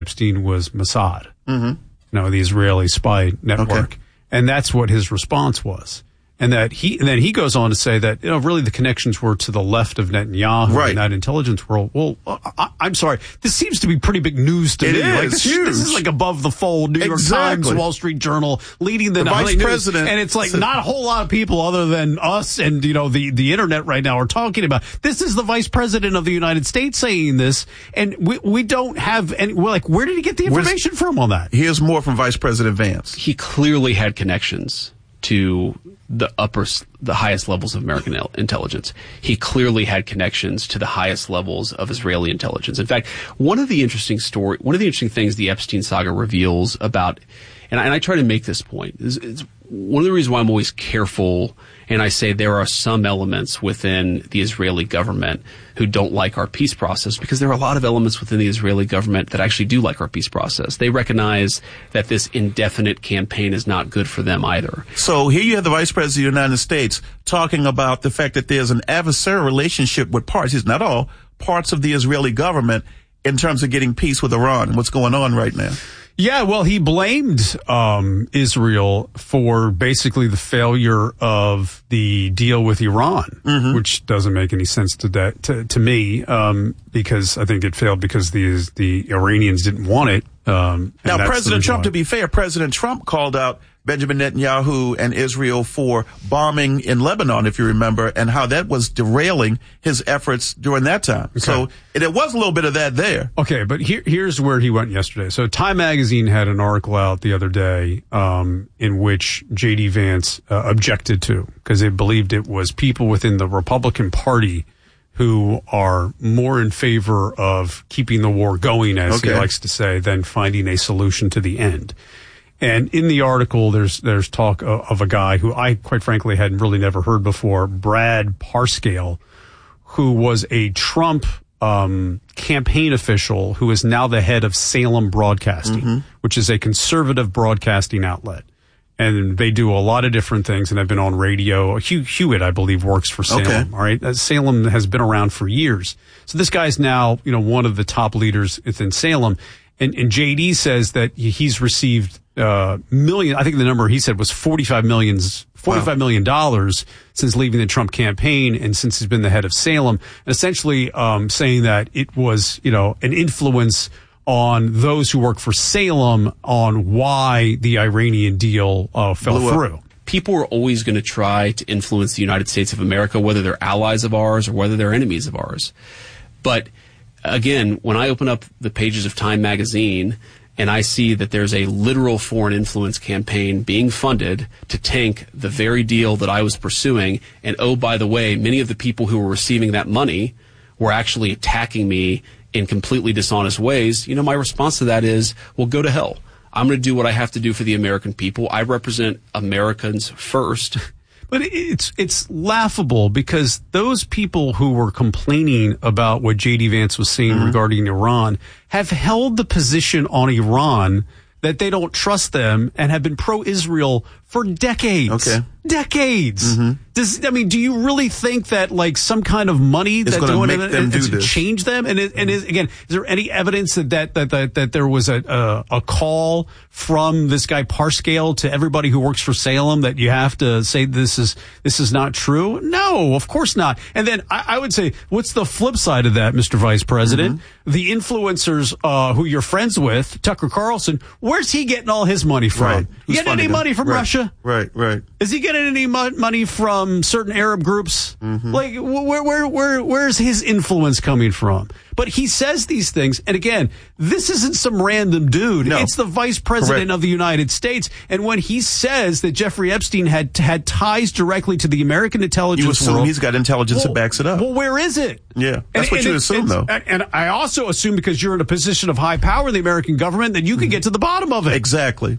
Epstein was Mossad, the Israeli spy network. Okay. And that's what his response was. And then he goes on to say that, really the connections were to the left of Netanyahu in that intelligence world. Well, I'm sorry. This seems to be pretty big news to me. It's huge. This is like above the fold. New York Times, Wall Street Journal, leading the vice president. And it's like not a whole lot of people other than us and, the internet right now are talking about. This is the vice president of the United States saying this. And we don't have any, we're like, where did he get the information from on that? Here's more from Vice President Vance. He clearly had connections to the highest levels of American intelligence. He clearly had connections to the highest levels of Israeli intelligence. In fact, one of the interesting things the Epstein saga reveals about, and I try to make this point, is one of the reasons why I'm always careful, and I say there are some elements within the Israeli government who don't like our peace process, because there are a lot of elements within the Israeli government that actually do like our peace process. They recognize that this indefinite campaign is not good for them either. So here you have the Vice President of the United States talking about the fact that there's an adversarial relationship with parts, not all, parts of the Israeli government in terms of getting peace with Iran and what's going on right now. Yeah, well, he blamed Israel for basically the failure of the deal with Iran, which doesn't make any sense to me, because I think it failed because the Iranians didn't want it. Now, President Trump, to be fair, President Trump called out Benjamin Netanyahu and Israel for bombing in Lebanon, if you remember, and how that was derailing his efforts during that time. Okay. So there was a little bit of that there. Okay, but here's where he went yesterday. So Time Magazine had an article out the other day in which J.D. Vance objected to, because they believed it was people within the Republican Party who are more in favor of keeping the war going, as he likes to say, than finding a solution to the end. And in the article, there's talk of a guy who I, quite frankly, had really never heard before, Brad Parscale, who was a Trump campaign official who is now the head of Salem Broadcasting, which is a conservative broadcasting outlet. And they do a lot of different things, and I've been on radio. Hugh Hewitt, I believe, works for Salem. All right, Salem has been around for years. So this guy's now, one of the top leaders within Salem. And JD says that he's received million. I think the number he said was $45 million since leaving the Trump campaign, and since he's been the head of Salem, and essentially saying that it was an influence on those who work for Salem on why the Iranian deal fell through. People are always going to try to influence the United States of America, whether they're allies of ours or whether they're enemies of ours. But again, when I open up the pages of Time Magazine and I see that there's a literal foreign influence campaign being funded to tank the very deal that I was pursuing, and oh, by the way, many of the people who were receiving that money were actually attacking me in completely dishonest ways, my response to that is, well, go to hell. I'm going to do what I have to do for the American people. I represent Americans first. But it's laughable, because those people who were complaining about what J.D. Vance was saying regarding Iran have held the position on Iran that they don't trust them and have been pro-Israel for decades. Okay. Decades. Do you really think that some kind of money that's going to change them? And is there any evidence that there was a call from this guy Parscale to everybody who works for Salem that you have to say this is not true? No, of course not. And then I would say, what's the flip side of that, Mr. Vice President? The influencers who you're friends with, Tucker Carlson, where's he getting all his money from? Right. You getting any money from Russia? Right. Is he getting any money from certain Arab groups? Where's his influence coming from? But he says these things, and again, this isn't some random dude. No. It's the Vice President of the United States. And when he says that Jeffrey Epstein had ties directly to the American intelligence world, you assume he's got intelligence that backs it up. Well, where is it? Yeah, that's what you assume, though. And I also assume, because you're in a position of high power in the American government, that you can get to the bottom of it. Exactly.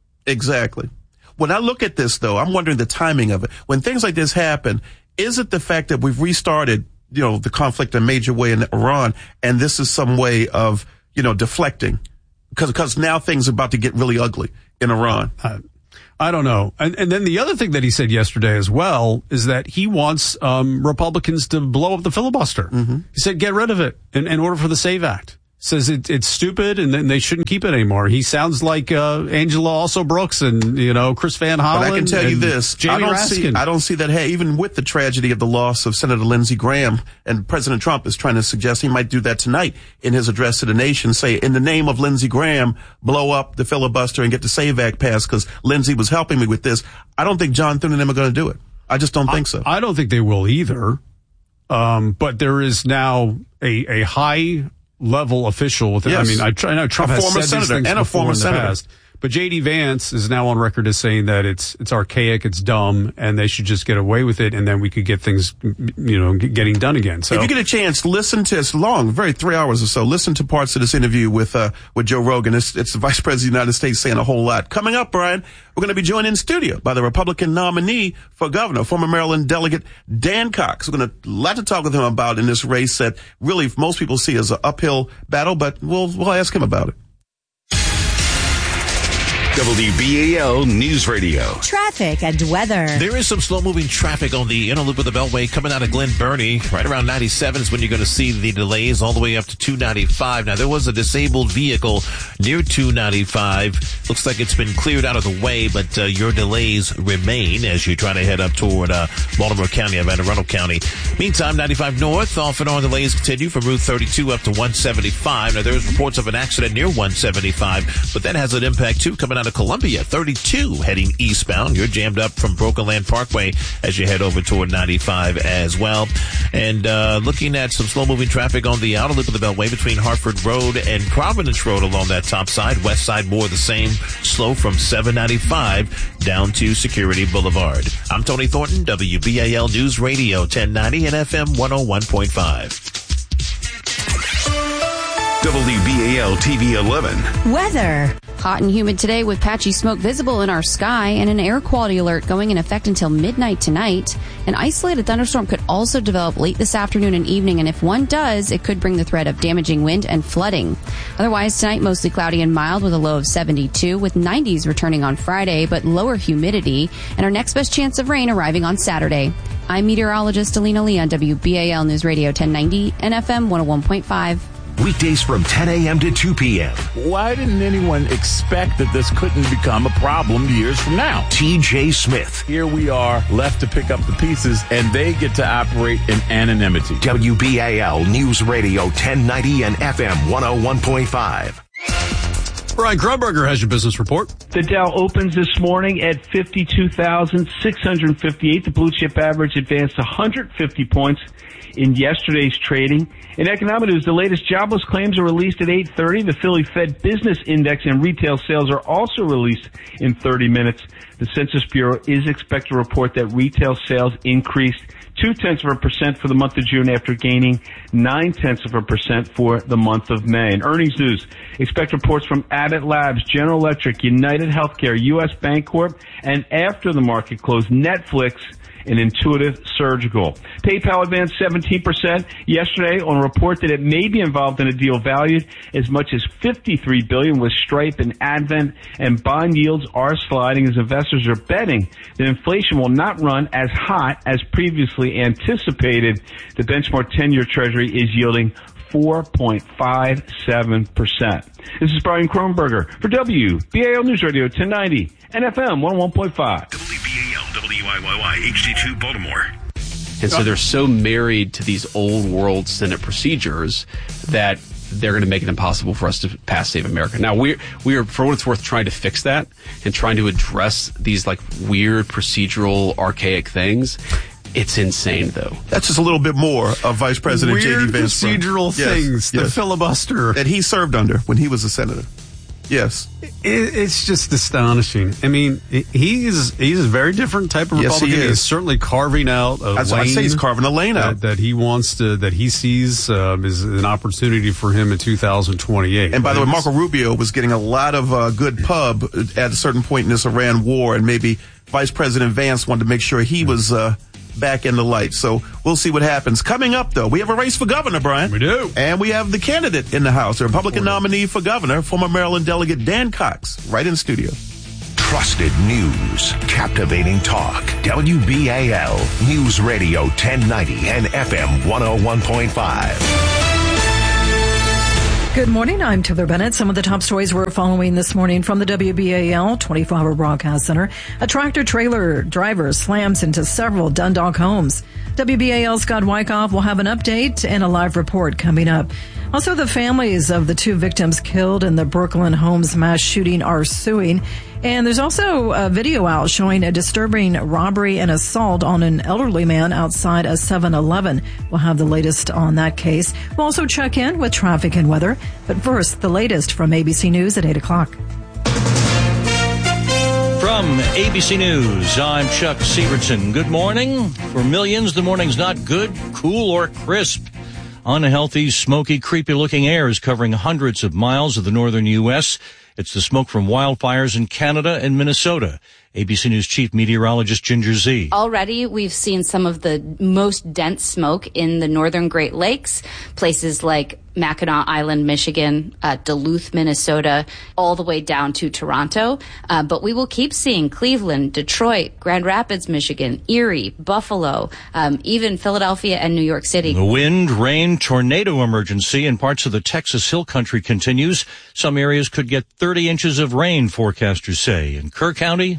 When I look at this, though, I'm wondering the timing of it. When things like this happen, is it the fact that we've restarted, the conflict in a major way in Iran, and this is some way of, deflecting? Because now things are about to get really ugly in Iran. I don't know. And then the other thing that he said yesterday as well is that he wants Republicans to blow up the filibuster. He said, get rid of it in order for the SAVE Act. says it's stupid and then they shouldn't keep it anymore. He sounds like Angela Also Brooks and Chris Van Hollen. But I can tell you this: Jamie Raskin. I don't see that. Hey, even with the tragedy of the loss of Senator Lindsey Graham, and President Trump is trying to suggest he might do that tonight in his address to the nation. Say, in the name of Lindsey Graham, blow up the filibuster and get the SAVE Act passed because Lindsey was helping me with this. I don't think John Thune and them are going to do it. I just don't think so. I don't think they will either. But there is now a high level official with it. Yes. I mean, I know Trump has said these things and a before former in the senator. past. But J.D. Vance is now on record as saying that it's archaic, it's dumb, and they should just get away with it, and then we could get things, getting done again. So if you get a chance, listen to it's long, very 3 hours or so. Listen to parts of this interview with Joe Rogan. It's the Vice President of the United States saying a whole lot. Coming up, Brian, we're going to be joined in studio by the Republican nominee for governor, former Maryland delegate Dan Cox. We're going to a lot to talk with him about in this race that really most people see as an uphill battle, but we'll ask him about it. WBAL News Radio. Traffic and weather. There is some slow-moving traffic on the inner loop of the Beltway coming out of Glen Burnie. Right around 97 is when you're going to see the delays all the way up to 295. Now, there was a disabled vehicle near 295. Looks like it's been cleared out of the way, but your delays remain as you try to head up toward Baltimore County and Anne Arundel County. Meantime, 95 North, off and on delays continue from Route 32 up to 175. Now, there's reports of an accident near 175, but that has an impact, too, coming out of Columbia, 32 heading eastbound. You're jammed up from Broken Land Parkway as you head over toward 95 as well. And looking at some slow-moving traffic on the outer loop of the Beltway between Hartford Road and Providence Road along that top side. West side more the same, slow from 795 down to Security Boulevard. I'm Tony Thornton, WBAL News Radio 1090 and FM 101.5. WBAL TV 11. Weather. Hot and humid today with patchy smoke visible in our sky and an air quality alert going in effect until midnight tonight. An isolated thunderstorm could also develop late this afternoon and evening, and if one does, it could bring the threat of damaging wind and flooding. Otherwise, tonight mostly cloudy and mild with a low of 72, with 90s returning on Friday, but lower humidity, and our next best chance of rain arriving on Saturday. I'm meteorologist Alina Lee on WBAL News Radio 1090 and FM 101.5. Weekdays from 10 a.m. to 2 p.m. Why didn't anyone expect that this couldn't become a problem years from now? T.J. Smith. Here we are, left to pick up the pieces, and they get to operate in anonymity. WBAL News Radio 1090 and FM 101.5. Brian Krumberger has your business report. The Dow opens this morning at 52,658. The blue chip average advanced 150 points in yesterday's trading. In economic news, the latest jobless claims are released at 8:30. The Philly Fed Business Index and retail sales are also released in 30 minutes. The Census Bureau is expected to report that retail sales increased 0.2% for the month of June after gaining 0.9% for the month of May. In earnings news, expect reports from Abbott Labs, General Electric, United Healthcare, U.S. Bancorp, and after the market closed, Netflix and Intuitive Surgical. PayPal advanced 17% yesterday on a report that it may be involved in a deal valued as much as $53 billion with Stripe and Advent, and bond yields are sliding as investors are betting that inflation will not run as hot as previously anticipated. The benchmark 10-year Treasury is yielding 4.57%. This is Brian Krumberger for WBAL News Radio 1090 and FM 101.5. WBAL WIYY HD2 Baltimore. And so they're so married to these old world Senate procedures that they're going to make it impossible for us to pass Save America. Now, we are, for what it's worth, trying to fix that and trying to address these like weird procedural archaic things. It's insane, though. That's just a little bit more of Vice President J.D. Vance. Procedural things, the filibuster. That he served under when he was a senator. Yes. It's just astonishing. I mean, he's a very different type of Republican. Yes, he is. He's certainly carving out a lane. I'd say he's carving a lane out. That he wants to, that he sees is an opportunity for him in 2028. And by the way, Marco Rubio was getting a lot of good pub at a certain point in this Iran war, and maybe Vice President Vance wanted to make sure he was back in the light. So we'll see what happens. Coming up, though, we have a race for governor, Brian. We do. And we have the candidate in the House, the Republican nominee for governor, former Maryland delegate Dan Cox, right in studio. Trusted news, captivating talk. WBAL News Radio 1090 and FM 101.5. Good morning. I'm Taylor Bennett. Some of the top stories we're following this morning from the WBAL 24-hour broadcast center. A tractor-trailer driver slams into several Dundalk homes. WBAL's Scott Wyckoff will have an update and a live report coming up. Also, the families of the two victims killed in the Brooklyn Homes mass shooting are suing. And there's also a video out showing a disturbing robbery and assault on an elderly man outside a 7-Eleven. We'll have the latest on that case. We'll also check in with traffic and weather. But first, the latest from ABC News at 8 o'clock. From ABC News, I'm Chuck Sievertson. Good morning. For millions, the morning's not good, cool, or crisp. Unhealthy, smoky, creepy-looking air is covering hundreds of miles of the northern U.S. It's the smoke from wildfires in Canada and Minnesota. ABC News Chief Meteorologist Ginger Z. Already, we've seen some of the most dense smoke in the northern Great Lakes, places like Mackinac Island, Michigan, Duluth, Minnesota, all the way down to Toronto. But we will keep seeing Cleveland, Detroit, Grand Rapids, Michigan, Erie, Buffalo, even Philadelphia and New York City. The wind, rain, tornado emergency in parts of the Texas Hill Country continues. Some areas could get 30 inches of rain, forecasters say. In Kerr County,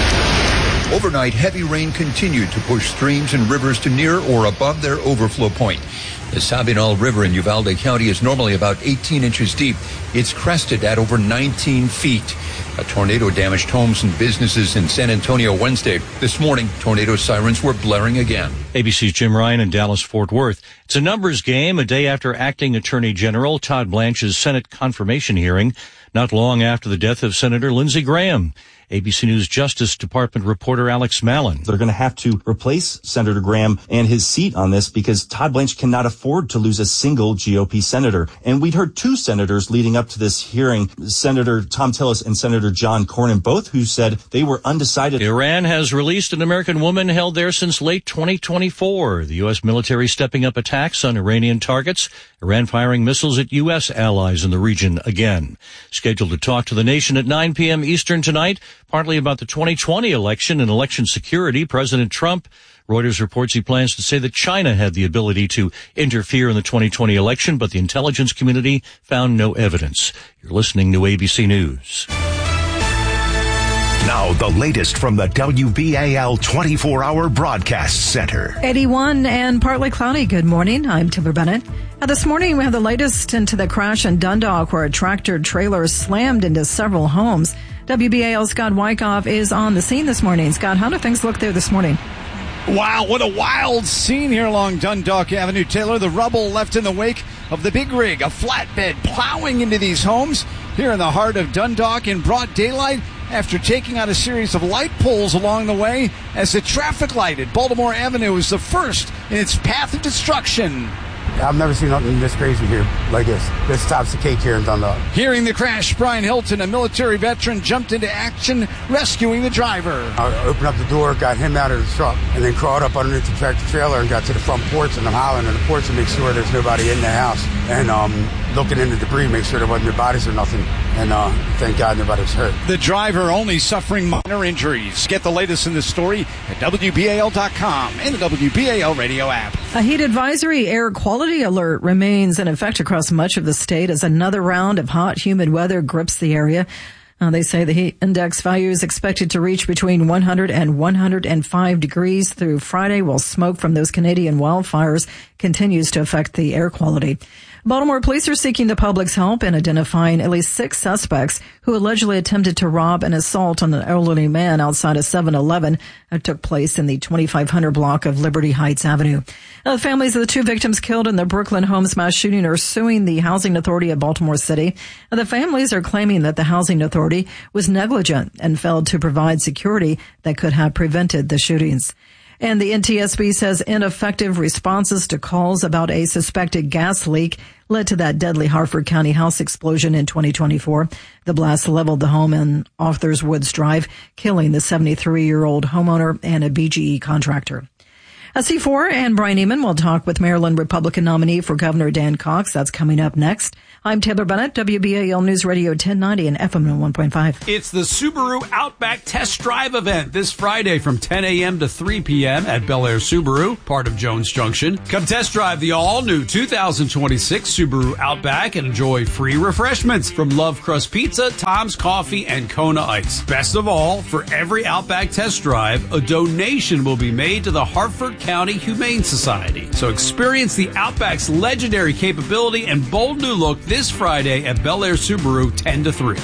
overnight, heavy rain continued to push streams and rivers to near or above their overflow point. The Sabinal River in Uvalde County is normally about 18 inches deep. It's crested at over 19 feet. A tornado damaged homes and businesses in San Antonio Wednesday. This morning, tornado sirens were blaring again. ABC's Jim Ryan in Dallas-Fort Worth. It's a numbers game a day after Acting Attorney General Todd Blanche's Senate confirmation hearing, not long after the death of Senator Lindsey Graham. ABC News Justice Department reporter Alex Mallon. They're going to have to replace Senator Graham and his seat on this because Todd Blanche cannot afford to lose a single GOP senator. And we'd heard two senators leading up to this hearing, Senator Thom Tillis and Senator John Cornyn, both who said they were undecided. Iran has released an American woman held there since late 2024. The U.S. military stepping up attacks on Iranian targets. Iran firing missiles at U.S. allies in the region again. Scheduled to talk to the nation at 9 p.m. Eastern tonight, partly about the 2020 election and election security. President Trump, Reuters reports he plans to say that China had the ability to interfere in the 2020 election, but the intelligence community found no evidence. You're listening to ABC News. Now, the latest from the WBAL 24-hour broadcast center. 81 and partly cloudy. Good morning. I'm Taylor Bennett. This morning, we have the latest into the crash in Dundalk where a tractor-trailer slammed into several homes. WBAL's Scott Wyckoff is on the scene this morning. Scott, how do things look there this morning? Wow, what a wild scene here along Dundalk Avenue, Taylor. The rubble left in the wake of the big rig, a flatbed plowing into these homes here in the heart of Dundalk in broad daylight after taking out a series of light poles along the way as the traffic light at Baltimore Avenue is the first in its path of destruction. I've never seen nothing this crazy here like this. This tops the cake here in Dundalk. Hearing the crash, Brian Hilton, a military veteran, jumped into action, rescuing the driver. I opened up the door, got him out of the truck, and then crawled up underneath the tractor trailer and got to the front porch, and I'm hollering on the porch to make sure there's nobody in the house. And looking in the debris, make sure there wasn't no bodies or nothing. And thank God nobody was hurt. The driver only suffering minor injuries. Get the latest in this story at WBAL.com and the WBAL radio app. A heat advisory air quality alert remains in effect across much of the state as another round of hot, humid weather grips the area. They say the heat index value is expected to reach between 100 and 105 degrees through Friday, while smoke from those Canadian wildfires continues to affect the air quality. Baltimore police are seeking the public's help in identifying at least 6 suspects who allegedly attempted to rob and assault on an elderly man outside a 7-Eleven that took place in the 2500 block of Liberty Heights Avenue. The families of the 2 victims killed in the Brooklyn Homes mass shooting are suing the Housing Authority of Baltimore City. The families are claiming that the Housing Authority was negligent and failed to provide security that could have prevented the shootings. And the NTSB says ineffective responses to calls about a suspected gas leak led to that deadly Harford County house explosion in 2024. The blast leveled the home in Authors Woods Drive, killing the 73-year-old homeowner and a BGE contractor. C4 and Brian Neiman will talk with Maryland Republican nominee for Governor Dan Cox. That's coming up next. I'm Taylor Bennett, WBAL News Radio 1090 and FM 101.5. It's the Subaru Outback Test Drive event this Friday from 10 a.m. to 3 p.m. at Bel Air Subaru, part of Jones Junction. Come test drive the all-new 2026 Subaru Outback and enjoy free refreshments from Love Crust Pizza, Tom's Coffee, and Kona Ice. Best of all, for every Outback test drive, a donation will be made to the Hartford County Humane Society. So experience the Outback's legendary capability and bold new look this Friday at Bel Air Subaru 10 to 3.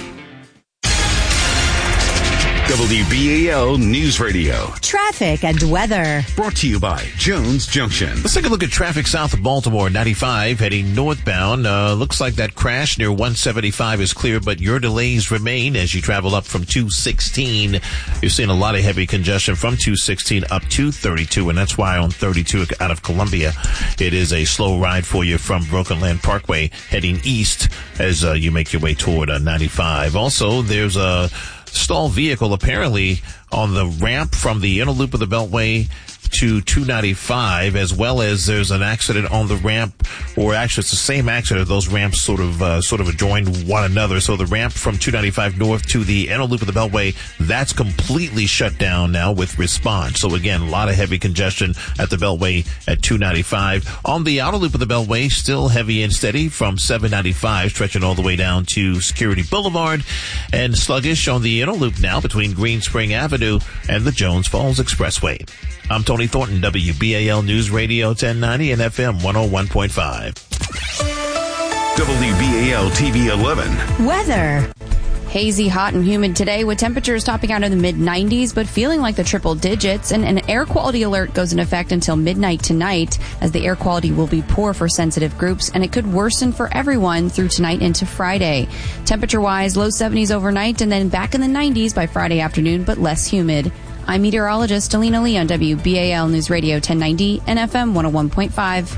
WBAL News Radio. Traffic and weather. Brought to you by Jones Junction. Let's take a look at traffic south of Baltimore, 95, heading northbound. Looks like that crash near 175 is clear, but your delays remain as you travel up from 216. You're seeing a lot of heavy congestion from 216 up to 32, and that's why on 32 out of Columbia, it is a slow ride for you from Broken Land Parkway heading east as you make your way toward 95. Also, there's a stalled vehicle apparently on the ramp from the inner loop of the Beltway to 295, as well as there's an accident on the ramp, or actually it's the same accident. Those ramps sort of adjoin one another. So the ramp from 295 north to the inner loop of the Beltway, that's completely shut down now with response. So again, a lot of heavy congestion at the Beltway at 295. On the outer loop of the Beltway, still heavy and steady from 795, stretching all the way down to Security Boulevard, and sluggish on the inner loop now between Green Spring Avenue and the Jones Falls Expressway. I'm Tony Thornton, WBAL News Radio 1090 and FM 101.5. WBAL TV 11. Weather. Hazy, hot, and humid today with temperatures topping out in the mid-90s but feeling like the triple digits. And an air quality alert goes in effect until midnight tonight as the air quality will be poor for sensitive groups and it could worsen for everyone through tonight into Friday. Temperature-wise, low 70s overnight and then back in the 90s by Friday afternoon but less humid. I'm meteorologist Alina Lee on WBAL News Radio 1090 and FM 101.5.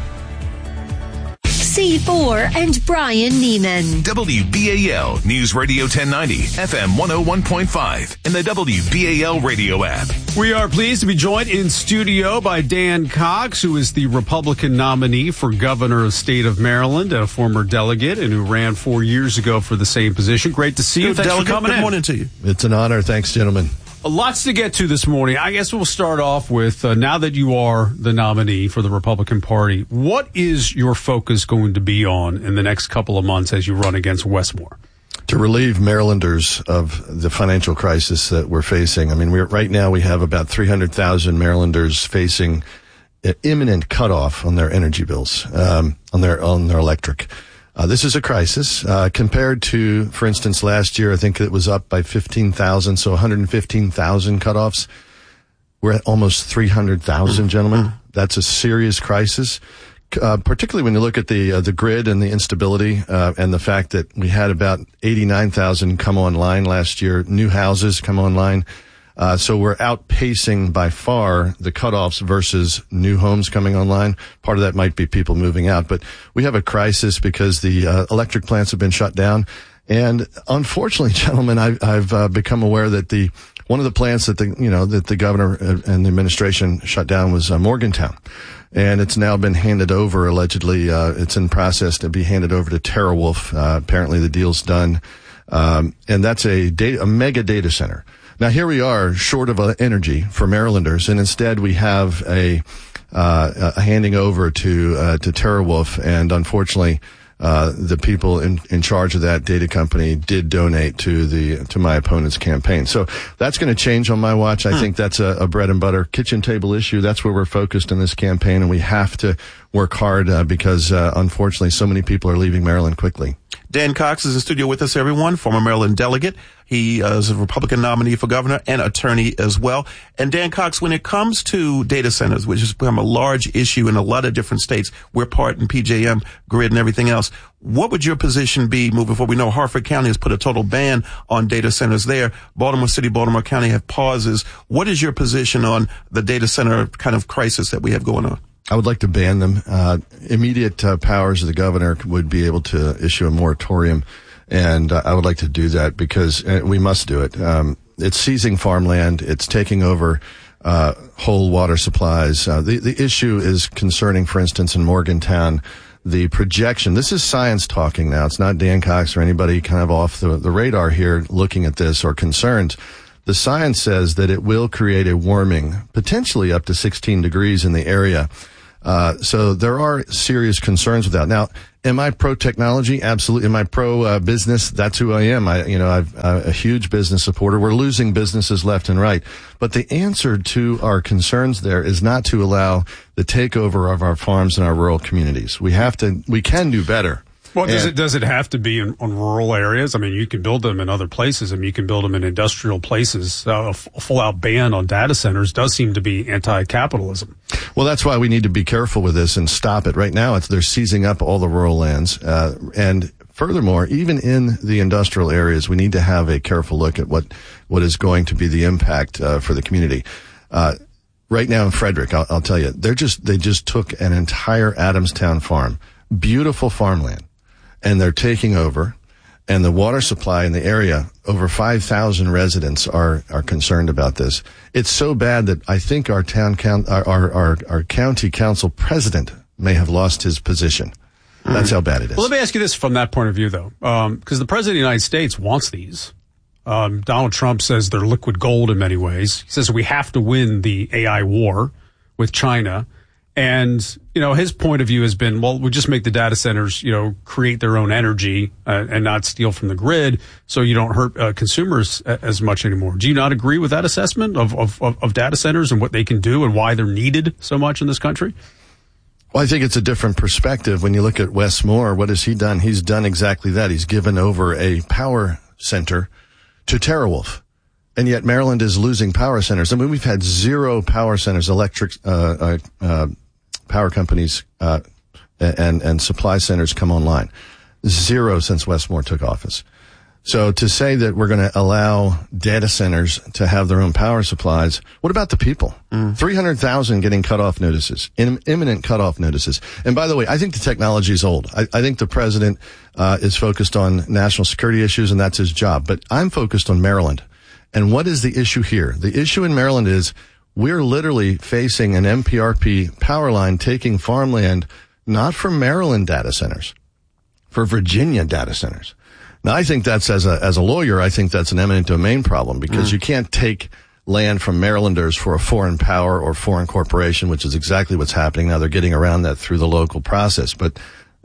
C4 and Brian Neiman. WBAL News Radio 1090, FM 101.5, and the WBAL radio app. We are pleased to be joined in studio by Dan Cox, who is the Republican nominee for governor of the state of Maryland, a former delegate, and who ran 4 years ago for the same position. Great to see you. Thanks for coming in. Good morning to you. It's an honor. Thanks, gentlemen. Lots to get to this morning. I guess we'll start off with, now that you are the nominee for the Republican Party, what is your focus going to be on in the next couple of months as you run against Westmore? To relieve Marylanders of the financial crisis that we're facing. I mean, right now we have about 300,000 Marylanders facing imminent cutoff on their energy bills, on their electric. This is a crisis, compared to, for instance, last year, I think it was up by 15,000, so 115,000 cutoffs. We're at almost 300,000, gentlemen. That's a serious crisis, particularly when you look at the grid and the instability, and the fact that we had about 89,000 come online last year, new houses come online. So we're outpacing by far the cutoffs versus new homes coming online. Part of that might be people moving out, but we have a crisis because the electric plants have been shut down. And unfortunately, gentlemen, I've become aware that one of the plants that the governor and the administration shut down was Morgantown. And it's now been handed over, allegedly. It's in process to be handed over to TeraWulf. Apparently the deal's done. And that's a mega data center. Now, here we are short of energy for Marylanders, and instead we have a handing over to TeraWulf, and unfortunately, the people in charge of that data company did donate to my opponent's campaign. So that's going to change on my watch. I think that's a bread and butter kitchen table issue. That's where we're focused in this campaign, and we have to work hard because unfortunately, so many people are leaving Maryland quickly. Dan Cox is in studio with us, everyone, former Maryland delegate. He is a Republican nominee for governor and attorney as well. And Dan Cox, when it comes to data centers, which has become a large issue in a lot of different states, we're part in PJM grid and everything else. What would your position be moving forward? We know Hartford County has put a total ban on data centers there. Baltimore City, Baltimore County have pauses. What is your position on the data center kind of crisis that we have going on? I would like to ban them. Immediate powers of the governor would be able to issue a moratorium, and I would like to do that because we must do it. It's seizing farmland. It's taking over whole water supplies. The issue is concerning, for instance, in Morgantown, the projection. This is science talking now. It's not Dan Cox or anybody kind of off the radar here looking at this or concerned. The science says that it will create a warming, potentially up to 16 degrees in the area. So there are serious concerns with that. Now, am I pro-technology? Absolutely. Am I pro-business? That's who I am. I'm a huge business supporter. We're losing businesses left and right. But the answer to our concerns there is not to allow the takeover of our farms and our rural communities. We can do better. Well, does it have to be on rural areas? I mean, you can build them in other places. I mean, you can build them in industrial places. A full-out ban on data centers does seem to be anti-capitalism. Well, that's why we need to be careful with this and stop it. Right now, they're seizing up all the rural lands. And furthermore, even in the industrial areas, we need to have a careful look at what is going to be the impact for the community. Right now in Frederick, I'll tell you, they just took an entire Adamstown farm, beautiful farmland. And they're taking over, and the water supply in the area, over 5,000 residents are concerned about this. It's so bad that I think our county council president may have lost his position. That's how bad it is. Well, let me ask you this from that point of view, though, because the president of the United States wants these. Donald Trump says they're liquid gold in many ways. He says we have to win the AI war with China. And, his point of view has been, well, we just make the data centers, create their own energy and not steal from the grid so you don't hurt consumers as much anymore. Do you not agree with that assessment of data centers and what they can do and why they're needed so much in this country? Well, I think it's a different perspective. When you look at Wes Moore, what has he done? He's done exactly that. He's given over a power center to TeraWulf. And yet Maryland is losing power centers. I mean, we've had 0 power centers, electric power companies and supply centers come online. 0 since Wes Moore took office. So to say that we're going to allow data centers to have their own power supplies, what about the people? 300,000 getting cutoff notices, imminent cutoff notices. And by the way, I think the technology is old. I think the president is focused on national security issues, and that's his job. But I'm focused on Maryland. And what is the issue here? The issue in Maryland is we're literally facing an MPRP power line taking farmland, not for Maryland data centers, for Virginia data centers. Now, I think that's, as a lawyer, I think that's an eminent domain problem because you can't take land from Marylanders for a foreign power or foreign corporation, which is exactly what's happening now. They're getting around that through the local process. But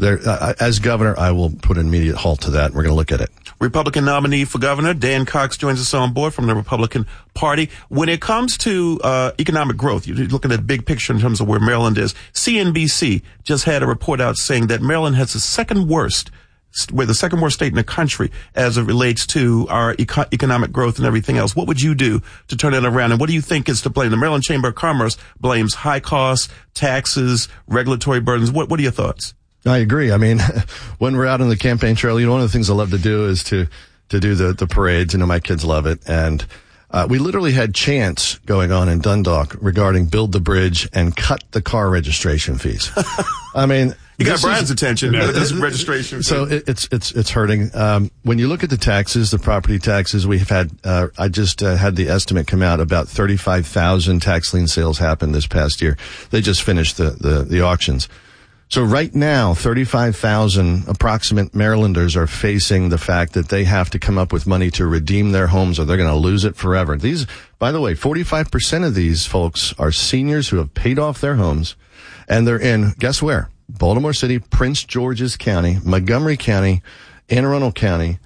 as governor, I will put an immediate halt to that. We're going to look at it. Republican nominee for governor, Dan Cox, joins us on board from the Republican Party. When it comes to economic growth, you're looking at the big picture in terms of where Maryland is. CNBC just had a report out saying that Maryland has we're the second worst state in the country as it relates to our economic growth and everything else. What would you do to turn it around? And what do you think is to blame? The Maryland Chamber of Commerce blames high costs, taxes, regulatory burdens. What are your thoughts? I agree. I mean, when we're out on the campaign trail, one of the things I love to do is to do the parades. My kids love it. And we literally had chants going on in Dundalk regarding build the bridge and cut the car registration fees. I mean, you got Brian's attention. This registration. So it's hurting. When you look at the taxes, the property taxes, we've had, I just had the estimate come out, about 35,000 tax lien sales happened this past year. They just finished the auctions. So right now, 35,000 approximate Marylanders are facing the fact that they have to come up with money to redeem their homes or they're going to lose it forever. These, by the way, 45% of these folks are seniors who have paid off their homes and they're in, guess where? Baltimore City, Prince George's County, Montgomery County, Anne Arundel County,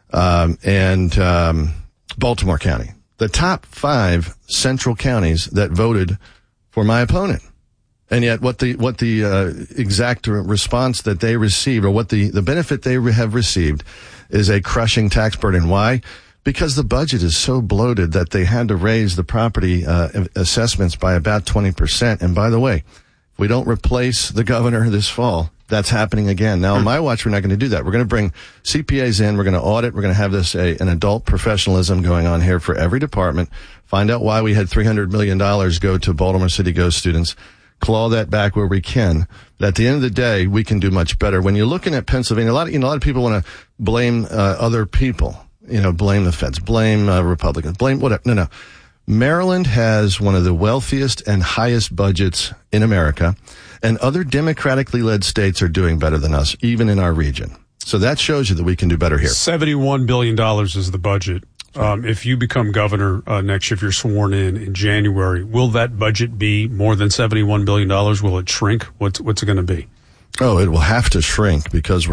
and Baltimore County. The top 5 central counties that voted for my opponent. And yet what the exact response that they received or what the benefit they have received is a crushing tax burden. Why? Because the budget is so bloated that they had to raise the property assessments by about 20%. And by the way, if we don't replace the governor this fall, that's happening again. Now, on my watch, we're not going to do that. We're going to bring CPAs in. We're going to audit. We're going to have this an adult professionalism going on here for every department. Find out why we had $300 million go to Baltimore City Go students. Claw that back where we can. But at the end of the day, we can do much better. When you're looking at Pennsylvania, a lot of people want to blame other people. Blame the feds, blame Republicans, blame whatever. No. Maryland has one of the wealthiest and highest budgets in America, and other democratically led states are doing better than us, even in our region. So that shows you that we can do better here. $71 billion is the budget. If you become governor next year, if you're sworn in January, will that budget be more than $71 billion? Will it shrink? What's it going to be? Oh, it will have to shrink because we're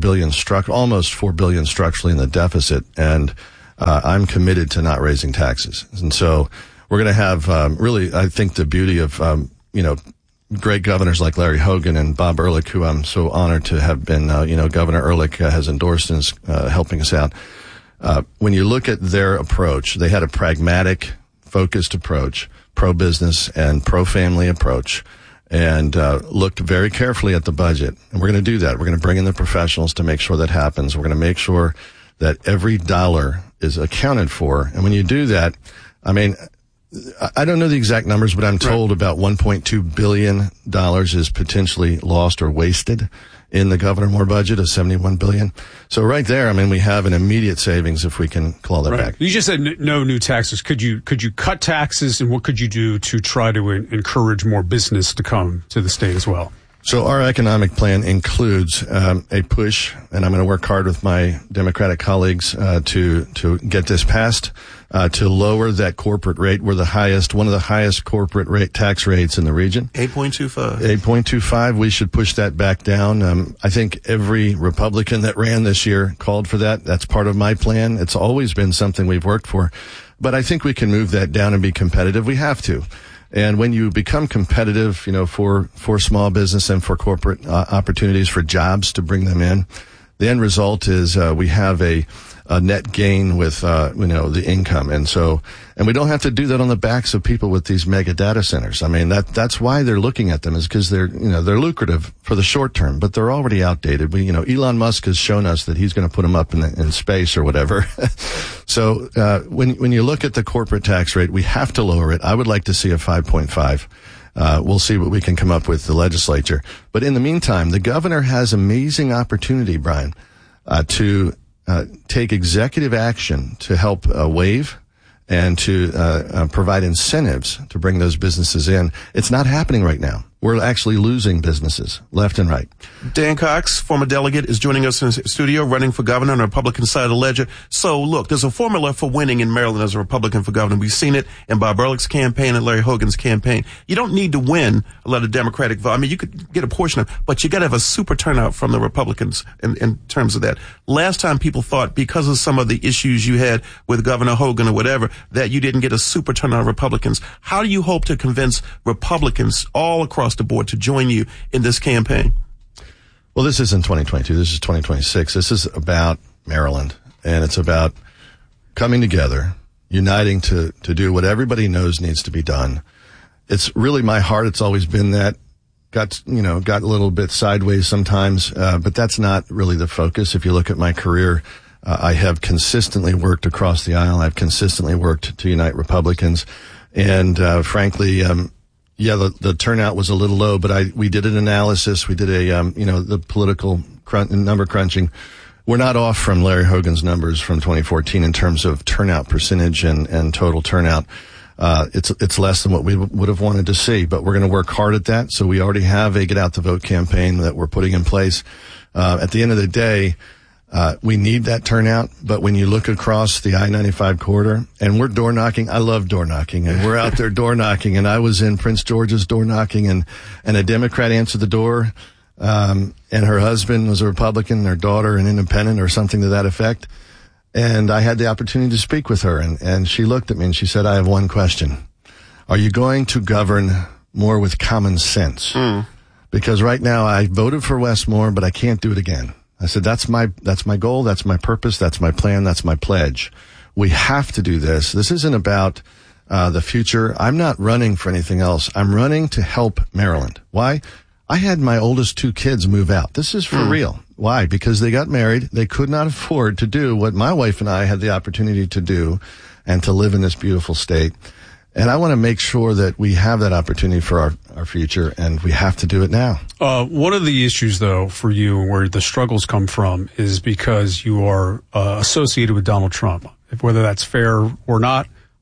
almost $4 billion structurally in the deficit, and I'm committed to not raising taxes. And so we're going to have really, I think, the beauty of great governors like Larry Hogan and Bob Ehrlich, who I'm so honored to have been. Governor Ehrlich has endorsed and is helping us out. When you look at their approach, they had a pragmatic, focused approach, pro-business and pro-family approach, and looked very carefully at the budget. And we're going to do that. We're going to bring in the professionals to make sure that happens. We're going to make sure that every dollar is accounted for. And when you do that, I mean, I don't know the exact numbers, but I'm told about $1.2 billion is potentially lost or wasted in the Governor Moore budget of $71 billion. So right there, I mean, we have an immediate savings if we can claw that back. You just said no new taxes. Could you cut taxes, and what could you do to try to encourage more business to come to the state as well? So our economic plan includes a push, and I'm going to work hard with my Democratic colleagues to get this passed, to lower that corporate rate. We're one of the highest corporate tax rates in the region. 8.25. 8.25. We should push that back down. I think every Republican that ran this year called for that. That's part of my plan. It's always been something we've worked for. But I think we can move that down and be competitive. We have to. And when you become competitive, for small business and for corporate opportunities for jobs to bring them in, the end result is we have a net gain with the income, and we don't have to do that on the backs of people with these mega data centers. I mean that's why they're looking at them, is because they're lucrative for the short term, but they're already outdated. Elon Musk has shown us that he's going to put them up in space or whatever. So when you look at the corporate tax rate, we have to lower it. I would like to see a 5.5. We'll see what we can come up with the legislature. But in the meantime, the governor has amazing opportunity, Brian, to take executive action to help waive and to provide incentives to bring those businesses in. It's not happening right now. We're actually losing businesses left and right. Dan Cox, former delegate, is joining us in the studio, running for governor on the Republican side of the ledger. So, look, there's a formula for winning in Maryland as a Republican for governor. We've seen it in Bob Ehrlich's campaign and Larry Hogan's campaign. You don't need to win a lot of Democratic vote. I mean, you could get a portion of it, but you got to have a super turnout from the Republicans in terms of that. Last time people thought, because of some of the issues you had with Governor Hogan or whatever, that you didn't get a super turnout of Republicans. How do you hope to convince Republicans all across the board to join you in this campaign? Well, this isn't 2022. This is 2026. This is about Maryland, and it's about coming together, uniting to do what everybody knows needs to be done. It's really my heart. It's always been that. Got a little bit sideways sometimes, but that's not really the focus. If you look at my career, I have consistently worked across the aisle. I've consistently worked to unite Republicans, and frankly, the turnout was a little low, but we did an analysis. We did the political number crunching. We're not off from Larry Hogan's numbers from 2014 in terms of turnout percentage and total turnout. It's less than what we would have wanted to see, but we're going to work hard at that. So we already have a Get Out the Vote campaign that we're putting in place. At the end of the day, we need that turnout, but when you look across the I-95 corridor, and we're door knocking, I love door knocking, and we're out there door knocking, and I was in Prince George's door knocking, and a Democrat answered the door, and her husband was a Republican, their daughter an independent or something to that effect, and I had the opportunity to speak with her, and she looked at me and she said, I have one question. Are you going to govern more with common sense? Because right now I voted for Wes Moore, but I can't do it again. I said, that's my goal, that's my purpose, that's my plan, that's my pledge. We have to do this. This isn't about the future. I'm not running for anything else. I'm running to help Maryland. Why? I had my oldest two kids move out. This is for real. Why? Because they got married. They could not afford to do what my wife and I had the opportunity to do and to live in this beautiful state. And I want to make sure that we have that opportunity for our future, and we have to do it now. One of the issues, though, for you, where the struggles come from, is because you are associated with Donald Trump. Whether that's fair or not,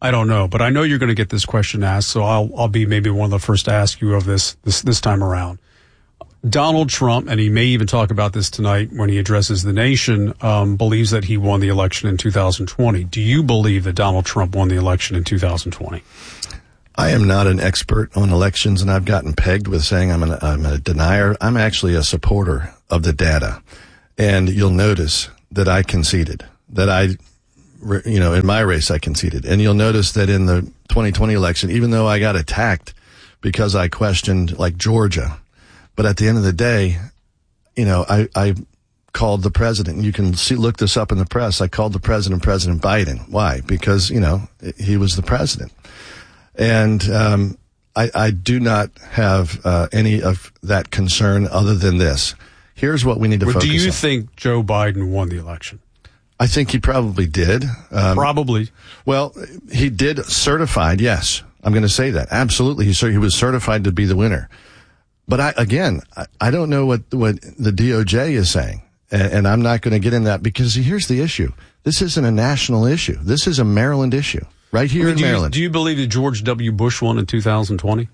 I don't know, but I know you're going to get this question asked, so I'll be maybe one of the first to ask you of this time around. Donald Trump, and he may even talk about this tonight when he addresses the nation, believes that he won the election in 2020. Do you believe that Donald Trump won the election in 2020? I am not an expert on elections, and I've gotten pegged with saying I'm a denier. I'm actually a supporter of the data. And you'll notice that I conceded, that in my race I conceded. And you'll notice that in the 2020 election, even though I got attacked because I questioned like Georgia, but at the end of the day, I called the president. You can look this up in the press. I called the President Biden. Why? Because, he was the president. And I do not have any of that concern other than this. Here's what we need to focus on. Do you think Joe Biden won the election? I think he probably did. Probably. Well, he did certified, yes. I'm going to say that. Absolutely. He was certified to be the winner. But I don't know what the DOJ is saying. And I'm not going to get in that because here's the issue. This isn't a national issue. This is a Maryland issue. Right here in Maryland. Do you believe that George W. Bush won in 2020?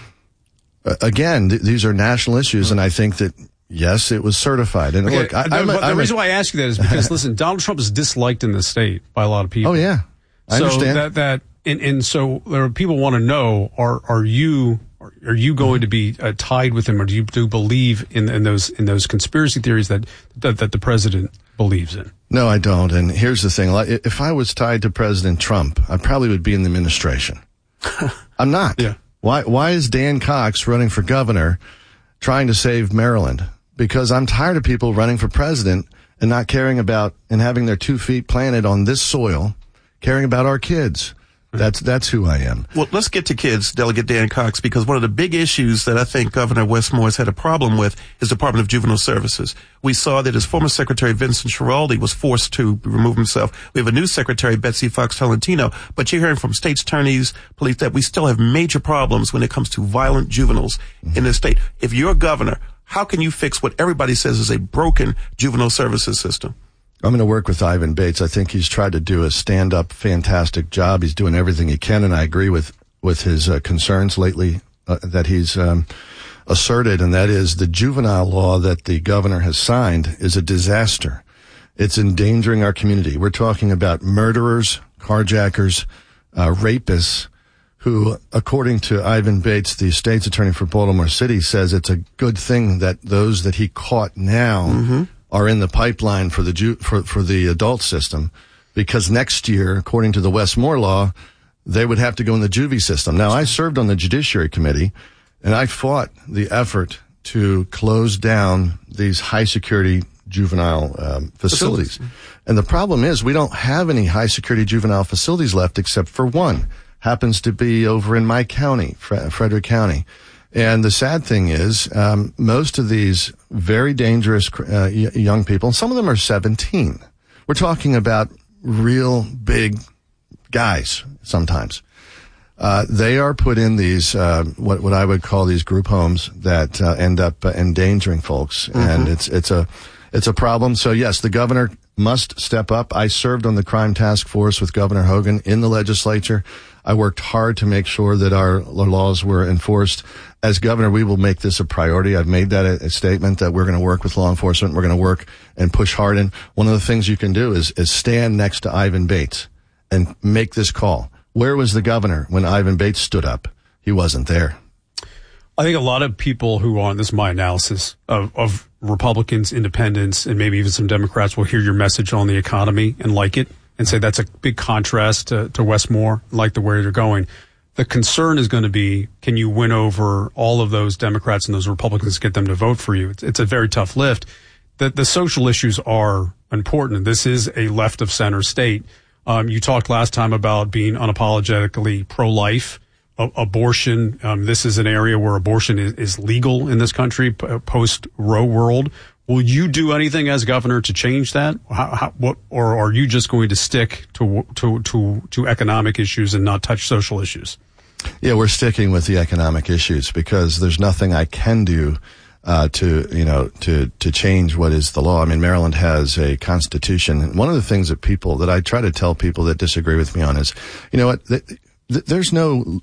These are national issues, and I think that, yes, it was certified. And look, the reason why I ask you that is because, listen, Donald Trump is disliked in the state by a lot of people. Oh, yeah. I understand. And so there are people want to know, are you going to be tied with him, or do you believe in those conspiracy theories that the president believes in? No, I don't. And here's the thing. If I was tied to President Trump, I probably would be in the administration. I'm not. Yeah. Why is Dan Cox running for governor trying to save Maryland? Because I'm tired of people running for president and not caring about and having their 2 feet planted on this soil, caring about our kids. That's who I am. Well, let's get to kids, Delegate Dan Cox, because one of the big issues that I think Governor Wes Moore has had a problem with is Department of Juvenile Services. We saw that his former secretary, Vincent Schiraldi, was forced to remove himself. We have a new secretary, Betsy Fox Tolentino, but you're hearing from state's attorneys, police, that we still have major problems when it comes to violent juveniles in this state. If you're a governor, how can you fix what everybody says is a broken juvenile services system? I'm going to work with Ivan Bates. I think he's tried to do a stand-up, fantastic job. He's doing everything he can, and I agree with his concerns lately that he's asserted, and that is the juvenile law that the governor has signed is a disaster. It's endangering our community. We're talking about murderers, carjackers, rapists, who, according to Ivan Bates, the state's attorney for Baltimore City, says it's a good thing that those that he caught now are in the pipeline for the adult system, because next year, according to the Wes Moore law, they would have to go in the juvie system. Now, I served on the Judiciary Committee, and I fought the effort to close down these high-security juvenile facilities. And the problem is we don't have any high-security juvenile facilities left except for one. Happens to be over in my county, Frederick County. And the sad thing is, most of these very dangerous young people, and some of them are 17. We're talking about real big guys sometimes. They are put in these, what I would call these group homes that end up endangering folks. And it's a problem. So yes, the governor must step up. I served on the crime task force with Governor Hogan in the legislature. I worked hard to make sure that our laws were enforced. As governor, we will make this a priority. I've made that a statement that we're going to work with law enforcement. We're going to work and push hard. And one of the things you can do is stand next to Ivan Bates and make this call. Where was the governor when Ivan Bates stood up? He wasn't there. I think a lot of people who are on this, my analysis of Republicans, independents, and maybe even some Democrats will hear your message on the economy and like it and say that's a big contrast to Wes Moore, like the way you're going. The concern is going to be, can you win over all of those Democrats and those Republicans, get them to vote for you? It's a very tough lift. The social issues are important. This is a left of center state. You talked last time about being unapologetically pro-life, abortion. This is an area where abortion is legal in this country, post-Roe world. Will you do anything as governor to change that? Or are you just going to stick to economic issues and not touch social issues? Yeah, we're sticking with the economic issues because there's nothing I can do to change what is the law. I mean, Maryland has a constitution. And one of the things that I try to tell people that disagree with me on is, you know what, there's no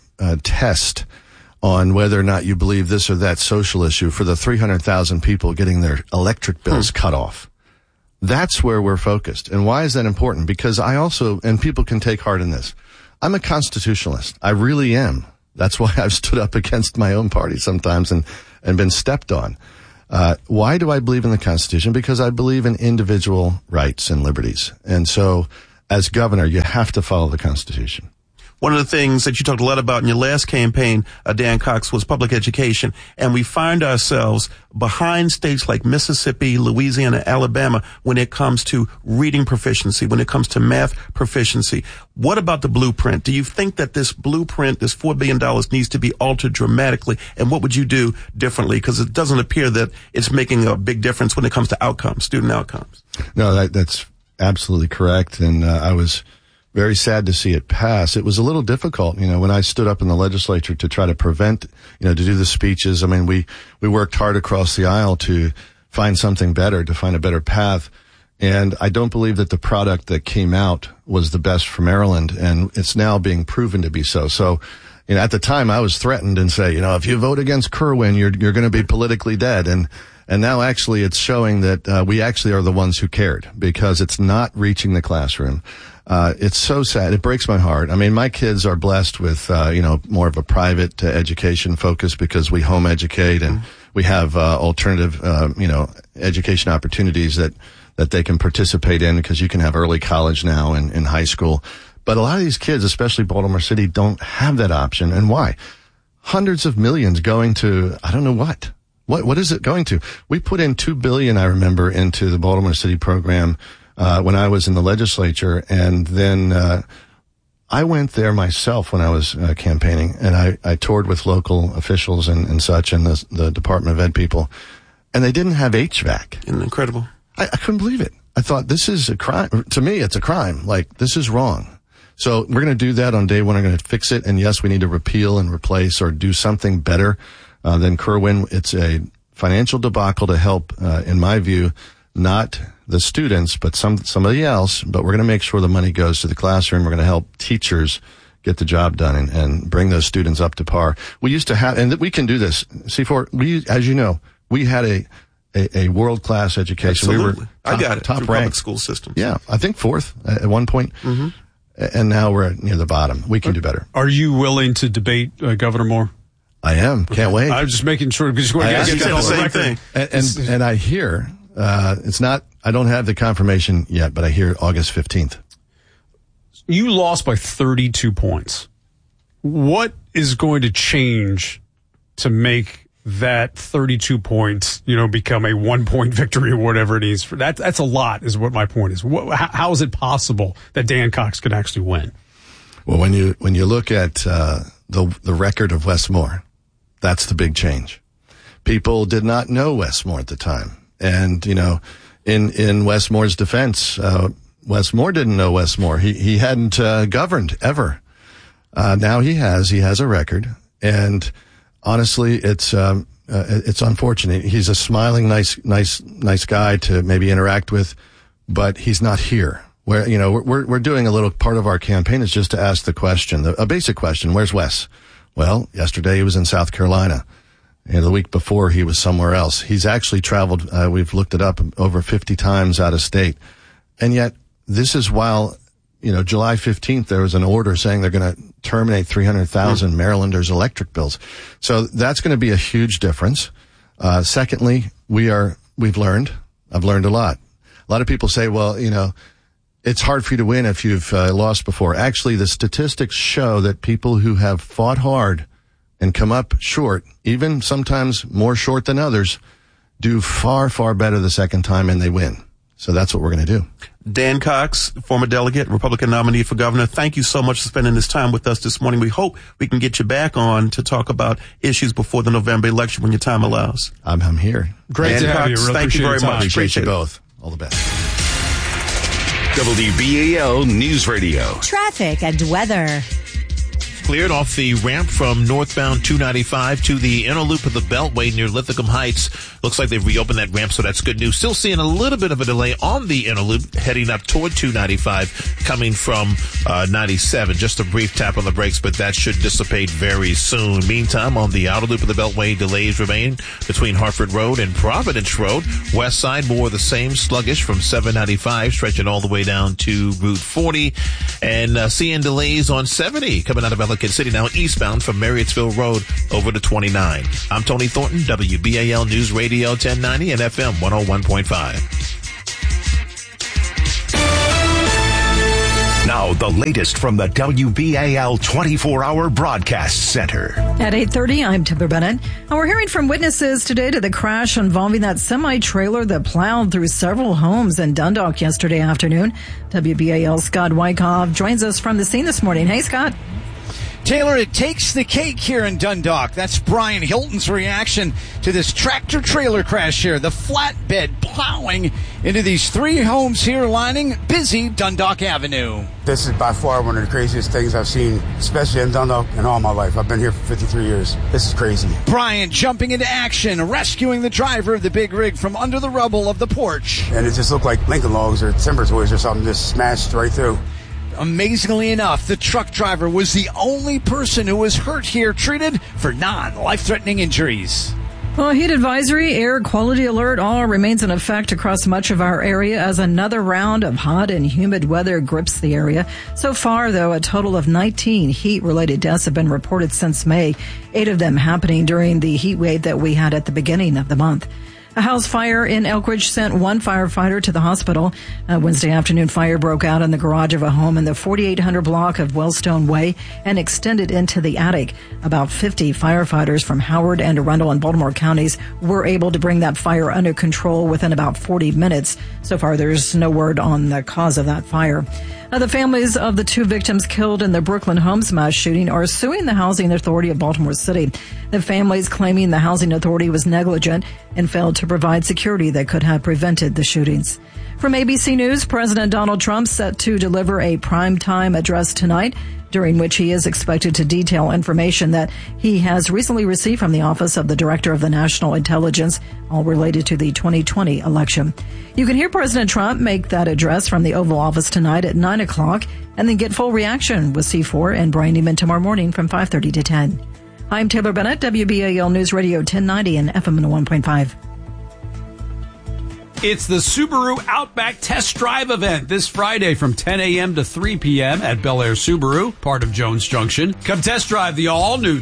test on whether or not you believe this or that social issue for the 300,000 people getting their electric bills cut off. That's where we're focused. And why is that important? Because and people can take heart in this, I'm a constitutionalist. I really am. That's why I've stood up against my own party sometimes and been stepped on. Why do I believe in the Constitution? Because I believe in individual rights and liberties. And so, as governor, you have to follow the Constitution. One of the things that you talked a lot about in your last campaign, Dan Cox, was public education. And we find ourselves behind states like Mississippi, Louisiana, Alabama when it comes to reading proficiency, when it comes to math proficiency. What about the blueprint? Do you think that this blueprint, this $4 billion, needs to be altered dramatically? And what would you do differently? Because it doesn't appear that it's making a big difference when it comes to outcomes, student outcomes. No, that's absolutely correct. And I was very sad to see it pass. It was a little difficult, when I stood up in the legislature to try to prevent, to do the speeches. I mean, we worked hard across the aisle to find something better, to find a better path. And I don't believe that the product that came out was the best for Maryland. And it's now being proven to be so. So, at the time I was threatened and say, if you vote against Kerwin, you're going to be politically dead. And now actually it's showing that we actually are the ones who cared, because it's not reaching the classroom. It's so sad. It breaks my heart. I mean, my kids are blessed with, more of a private education focus because we home educate and we have, alternative, education opportunities that they can participate in, because you can have early college now in high school. But a lot of these kids, especially Baltimore City, don't have that option. And why? Hundreds of millions going to, I don't know what. What is it going to? We put in $2 billion, I remember, into the Baltimore City program when I was in the legislature, and then I went there myself when I was campaigning, and I toured with local officials and such, and the Department of Ed people, and they didn't have HVAC. Incredible. I couldn't believe it. I thought, this is a crime. To me, it's a crime. Like, this is wrong. So we're going to do that on day one. We're going to fix it, and yes, we need to repeal and replace or do something better than Kerwin. It's a financial debacle to help, in my view, not the students, but somebody else. But we're going to make sure the money goes to the classroom. We're going to help teachers get the job done and bring those students up to par. We used to have, and we can do this. C4, as you know, we had a world-class education. Absolutely. We were I got it. Top ranked public school systems. Yeah, I think fourth at one point. Mm-hmm. And now we're near the bottom. We can do better. Are you willing to debate Governor Moore? I am. Can't wait. I'm just making sure, because we're going to get that on the record. And I hear, it's not, I don't have the confirmation yet, but I hear August 15th. You lost by 32 points. What is going to change to make that 32 points, become a 1-point victory or whatever it is? That's a lot, is what my point is. How is it possible that Dan Cox could actually win? Well, when you look at the record of Wes Moore, that's the big change. People did not know Wes Moore at the time, and in Wes Moore's defense, Wes Moore didn't know Wes Moore. He hadn't governed ever. Now he has a record, and honestly, it's unfortunate. He's a smiling, nice guy to maybe interact with, but he's not here. We're doing a little part of our campaign is just to ask the question, a basic question: where's Wes? Well, yesterday he was in South Carolina. The week before he was somewhere else. He's actually traveled, we've looked it up, over 50 times out of state. And yet, this is while, July 15th, there was an order saying they're going to terminate 300,000 Marylanders' electric bills. So that's going to be a huge difference. Secondly, I've learned a lot. A lot of people say, well, it's hard for you to win if you've lost before. Actually, the statistics show that people who have fought hard and come up short, even sometimes more short than others, do far, far better the second time, and they win. So that's what we're going to do. Dan Cox, former delegate, Republican nominee for governor, thank you so much for spending this time with us this morning. We hope we can get you back on to talk about issues before the November election when your time allows. I'm here. Great Dan to have Cox, you. Really thank you very much. Appreciate you both. All the best. WBAL News Radio. Traffic and weather. cleared off the ramp from northbound 295 to the inner loop of the Beltway near Linthicum Heights. Looks like they've reopened that ramp, so that's good news. Still seeing a little bit of a delay on the inner loop heading up toward 295 coming from 97. Just a brief tap on the brakes, but that should dissipate very soon. Meantime, on the outer loop of the Beltway, delays remain between Hartford Road and Providence Road. West side, more of the same, sluggish from 795, stretching all the way down to Route 40. And seeing delays on 70 coming out of Ellicott City now eastbound from Marriottsville Road over to 29. I'm Tony Thornton, WBAL News Radio 1090 and FM 101.5. Now, the latest from the WBAL 24-hour broadcast center. At 8:30, I'm Tipper Bennett. And we're hearing from witnesses today to the crash involving that semi-trailer that plowed through several homes in Dundalk yesterday afternoon. WBAL Scott Wyckoff joins us from the scene this morning. Hey, Scott. Taylor, it takes the cake here in Dundalk. That's Brian Hilton's reaction to this tractor-trailer crash here. The flatbed plowing into these three homes here lining busy Dundalk Avenue. This is by far one of the craziest things I've seen, especially in Dundalk, in all my life. I've been here for 53 years. This is crazy. Brian jumping into action, rescuing the driver of the big rig from under the rubble of the porch. And it just looked like Lincoln Logs or timber toys or something just smashed right through. Amazingly enough, the truck driver was the only person who was hurt here, treated for non-life-threatening injuries. Well, heat advisory, air quality alert, all remains in effect across much of our area as another round of hot and humid weather grips the area. So far, though, a total of 19 heat-related deaths have been reported since May, 8 of them happening during the heat wave that we had at the beginning of the month. A house fire in Elkridge sent one firefighter to the hospital. A Wednesday afternoon fire broke out in the garage of a home in the 4800 block of Wellstone Way and extended into the attic. About 50 firefighters from Howard and Arundel and Baltimore counties were able to bring that fire under control within about 40 minutes. So far, there's no word on the cause of that fire. The families of the 2 victims killed in the Brooklyn Homes mass shooting are suing the Housing Authority of Baltimore City. The families claiming the Housing Authority was negligent and failed to provide security that could have prevented the shootings. From ABC News, President Donald Trump set to deliver a primetime address tonight, during which he is expected to detail information that he has recently received from the Office of the Director of the National Intelligence, all related to the 2020 election. You can hear President Trump make that address from the Oval Office tonight at 9 o'clock, and then get full reaction with C4 and Brian Neiman tomorrow morning from 5:30 to 10. I'm Taylor Bennett, WBAL News Radio 1090 and FM 101.5. It's the Subaru Outback Test Drive event this Friday from 10 a.m. to 3 p.m. at Bel Air Subaru, part of Jones Junction. Come test drive the all-new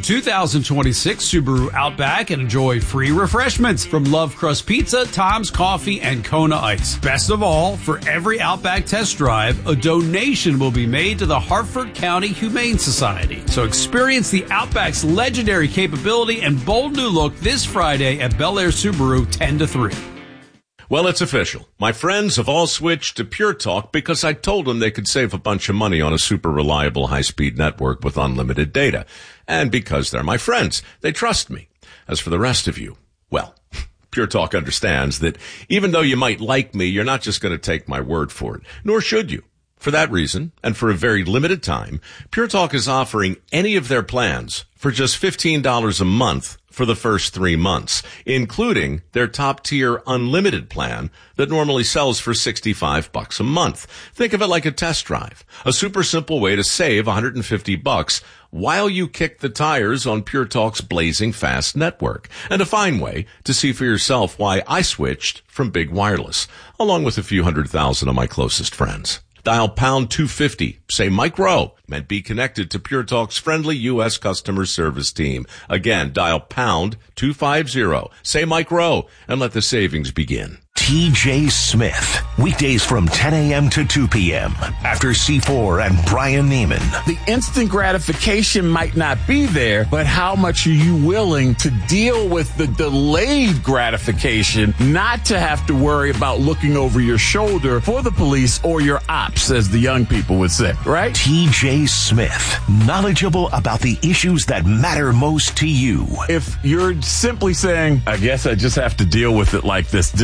2026 Subaru Outback and enjoy free refreshments from Love Crust Pizza, Tom's Coffee, and Kona Ice. Best of all, for every Outback test drive, a donation will be made to the Hartford County Humane Society. So experience the Outback's legendary capability and bold new look this Friday at Bel Air Subaru 10 to 3. Well, it's official. My friends have all switched to Pure Talk because I told them they could save a bunch of money on a super reliable high-speed network with unlimited data. And because they're my friends, they trust me. As for the rest of you, well, Pure Talk understands that even though you might like me, you're not just going to take my word for it, nor should you. For that reason, and for a very limited time, Pure Talk is offering any of their plans for just $15 a month for the first 3 months, including their top-tier unlimited plan that normally sells for $65 a month. Think of it like a test drive, a super simple way to save $150 while you kick the tires on Pure Talk's blazing fast network, and a fine way to see for yourself why I switched from big wireless, along with a few 100,000 of my closest friends. Dial pound 250, say Mike Rowe, and be connected to Pure Talk's friendly U.S. customer service team. Again, dial pound 250, say Mike Rowe, and let the savings begin. TJ Smith, weekdays from 10 a.m. to 2 p.m. after C4 and Brian Neiman. The instant gratification might not be there, but how much are you willing to deal with the delayed gratification, not to have to worry about looking over your shoulder for the police or your ops, as the young people would say, right? TJ Smith, knowledgeable about the issues that matter most to you. If you're simply saying, I guess I just have to deal with it like this is just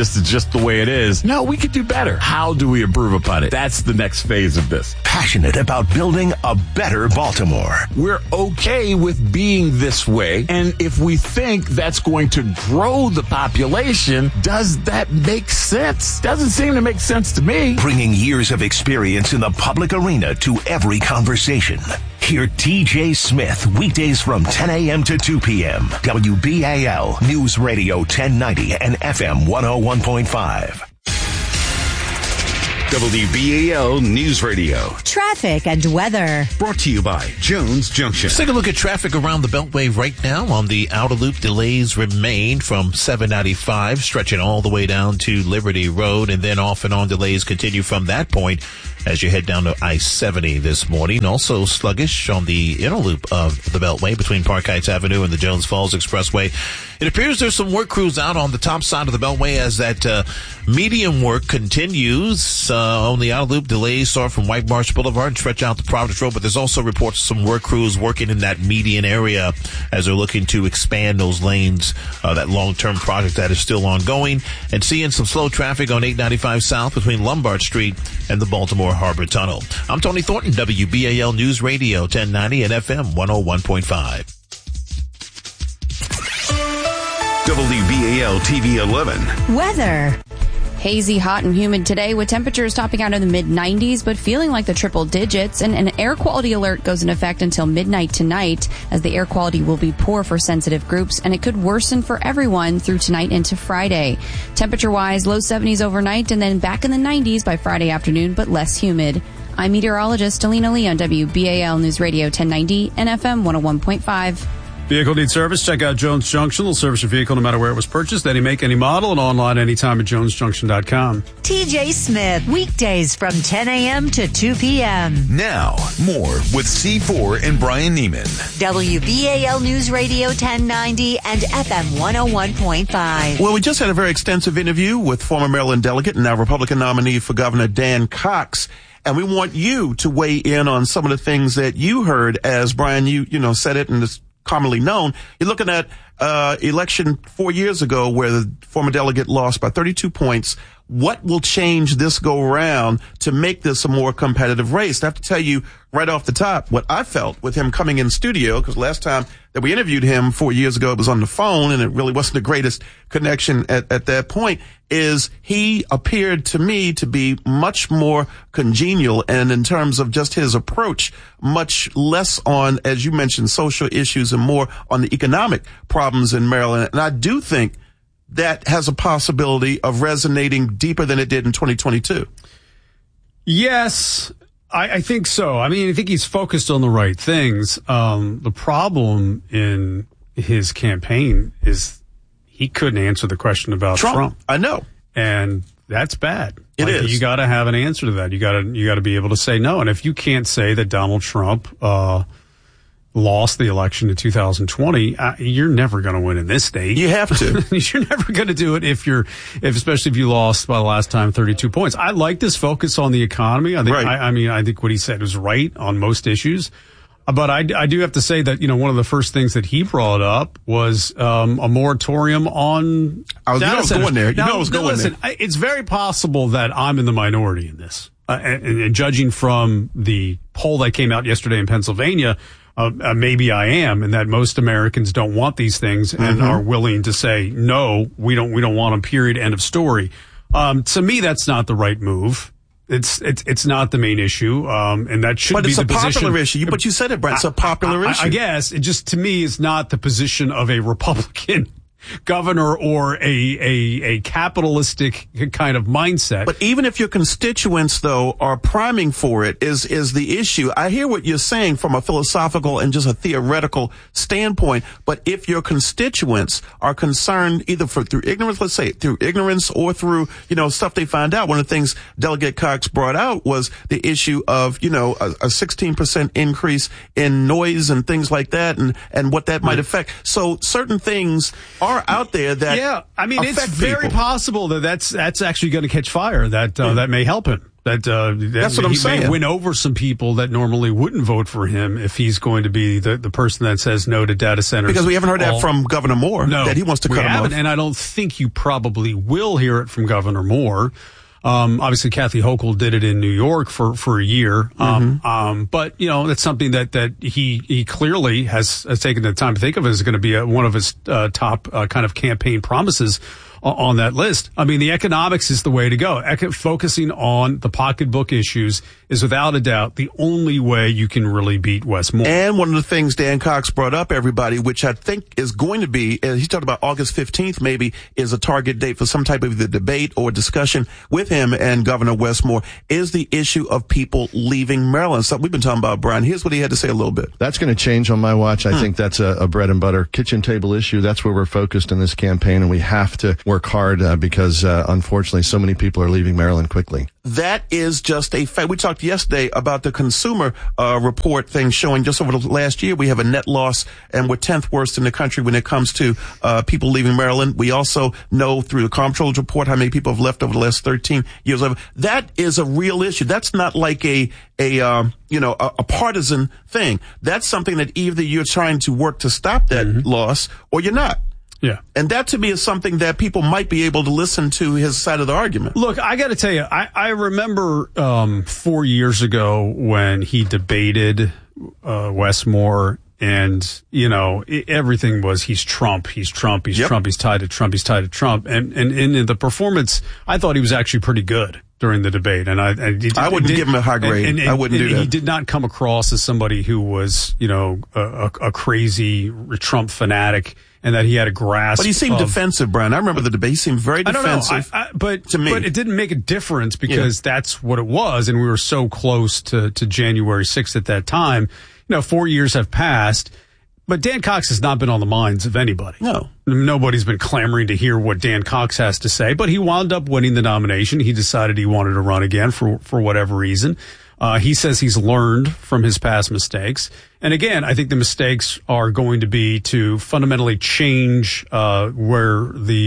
just the way it is. No, we could do better. How do we improve upon it? That's the next phase of this. Passionate about building a better Baltimore. We're okay with being this way. And if we think that's going to grow the population, does that make sense? Doesn't seem to make sense to me. Bringing years of experience in the public arena to every conversation. Hear TJ Smith weekdays from 10 a.m. to 2 p.m. WBAL News Radio 1090 and FM 101.5. WBAL News Radio. Traffic and weather. Brought to you by Jones Junction. Let's take a look at traffic around the Beltway right now. On the outer loop, delays remain from 795, stretching all the way down to Liberty Road, and then off and on delays continue from that point as you head down to I-70 this morning. Also sluggish on the inner loop of the Beltway between Park Heights Avenue and the Jones Falls Expressway. It appears there's some work crews out on the top side of the Beltway as that median work continues. On the outer loop, delays start from White Marsh Boulevard and stretch out to Providence Road, but there's also reports of some work crews working in that median area as they're looking to expand those lanes, that long-term project that is still ongoing. And seeing some slow traffic on 895 South between Lombard Street and the Baltimore Harbor Tunnel. I'm Tony Thornton, WBAL News Radio 1090 and FM 101.5. WBAL TV 11. Weather. Hazy, hot, and humid today with temperatures topping out in the mid-90s but feeling like the triple digits. And an air quality alert goes in effect until midnight tonight as the air quality will be poor for sensitive groups and it could worsen for everyone through tonight into Friday. Temperature-wise, low 70s overnight and then back in the 90s by Friday afternoon but less humid. I'm meteorologist Alina Lee on WBAL News Radio 1090 and FM 101.5. Vehicle needs service? Check out Jones Junction. They'll service your vehicle no matter where it was purchased, any make, any model, and online anytime at jonesjunction.com. TJ Smith, weekdays from 10 a.m. to 2 p.m. Now, more with C4 and Brian Neiman. WBAL News Radio 1090 and FM 101.5. Well, we just had a very extensive interview with former Maryland delegate and now Republican nominee for governor Dan Cox. And we want you to weigh in on some of the things that you heard as Brian, you said it and it's commonly known. You're looking at election 4 years ago where the former delegate lost by 32 points. What will change this go around to make this a more competitive race? I have to tell you right off the top what I felt with him coming in studio, because last time that we interviewed him 4 years ago, it was on the phone and it really wasn't the greatest connection at that point, is he appeared to me to be much more congenial and in terms of just his approach, much less on, as you mentioned, social issues and more on the economic problems in Maryland. And I do think that has a possibility of resonating deeper than it did in 2022. Yes, I think so. I mean, I think he's focused on the right things. The problem in his campaign is he couldn't answer the question about Trump. I know. And that's bad. It is. You got to have an answer to that. You got to be able to say no. And if you can't say that Donald Trump lost the election in 2020, you're never going to win in this state. You have to. You're never going to do it especially if you lost by the last time 32 points. I like this focus on the economy. I think, right. I think what he said was right on most issues. But I do have to say that, one of the first things that he brought up was a moratorium on data centers. Going there. I was going there. It's very possible that I'm in the minority in this. And judging from the poll that came out yesterday in Pennsylvania, maybe I am, and that most Americans don't want these things and are willing to say, no, we don't want them, period, end of story. To me, that's not the right move. It's not the main issue, and that should be the position. But it's a popular issue. But you said it, Brent. It's a popular issue. I guess. It just, to me, is not the position of a Republican governor or a capitalistic kind of mindset. But even if your constituents, though, are priming for it, is the issue. I hear what you're saying from a philosophical and just a theoretical standpoint. But if your constituents are concerned either through ignorance, let's say through ignorance or through, stuff they find out. One of the things Delegate Cox brought out was the issue of, a 16% increase in noise and things like that and what that might affect. So certain things are out there that it's very possible that that's actually going to catch fire. That may help him. That's what I'm he saying. May win over some people that normally wouldn't vote for him if he's going to be the person that says no to data centers. Because we haven't heard that from Governor Moore, that he wants to cut them off. And I don't think you probably will hear it from Governor Moore. Obviously, Kathy Hochul did it in New York for a year. But, that's something that he clearly has taken the time to think of as going to be one of his top kind of campaign promises on that list. I mean, the economics is the way to go. Focusing on the pocketbook issues is without a doubt the only way you can really beat Wes Moore. And one of the things Dan Cox brought up, everybody, which I think is going to be, he talked about August 15th maybe, is a target date for some type of either debate or discussion with him and Governor Wes Moore, is the issue of people leaving Maryland. So we've been talking about, Brian. Here's what he had to say a little bit. That's going to change on my watch. I think that's a bread and butter kitchen table issue. That's where we're focused in this campaign, and we have to work hard because unfortunately so many people are leaving Maryland quickly. That is just a fact. We talked yesterday about the consumer report thing showing just over the last year we have a net loss, and we're 10th worst in the country when it comes to people leaving Maryland. We also know through the Comptroller's report how many people have left over the last 13 years. That is a real issue. That's not like a partisan thing. That's something that either you're trying to work to stop that loss or you're not. Yeah. And that to me is something that people might be able to listen to his side of the argument. Look, I got to tell you, I remember 4 years ago when he debated Wes Moore, and everything was he's Trump, he's tied to Trump, and in the performance, I thought he was actually pretty good during the debate, and I wouldn't give him a high grade. I wouldn't do that. He did not come across as somebody who was a crazy Trump fanatic, and that he had a grasp. But he seemed defensive, Brian. I remember the debate. He seemed very defensive. But to me, but it didn't make a difference because that's what it was, and we were so close to January 6th at that time. 4 years have passed, but Dan Cox has not been on the minds of anybody. No. Nobody's been clamoring to hear what Dan Cox has to say, but he wound up winning the nomination. He decided he wanted to run again for whatever reason. He says he's learned from his past mistakes. And again, I think the mistakes are going to be to fundamentally change where